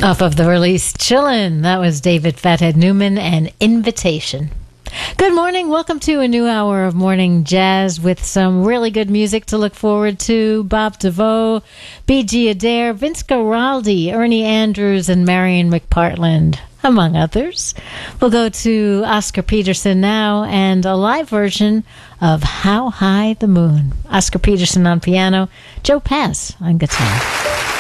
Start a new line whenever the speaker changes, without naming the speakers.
Off of the release Chillin', that was David Fathead Newman and Invitation. Good morning. Welcome to a new hour of morning jazz with some really good music to look forward to. Bob DeVoe, B.G. Adair, Vince Guaraldi, Ernie Andrews, and Marion McPartland, among others. We'll go to Oscar Peterson now and a live version of How High the Moon. Oscar Peterson on piano, Joe Pass on guitar.